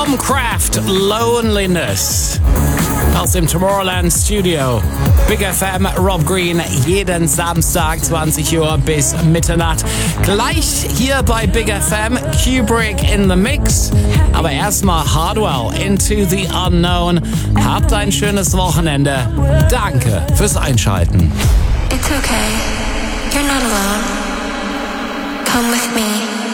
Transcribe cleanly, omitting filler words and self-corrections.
Tom Craft, Loneliness. Aus dem Tomorrowland Studio. Big FM, Rob Green, jeden Samstag 20 Uhr bis Mitternacht. Gleich hier bei Big FM, Kubrick in the Mix. Aber erstmal Hardwell, Into the Unknown. Habt ein schönes Wochenende. Danke fürs Einschalten. It's okay. You're not alone. Come with me.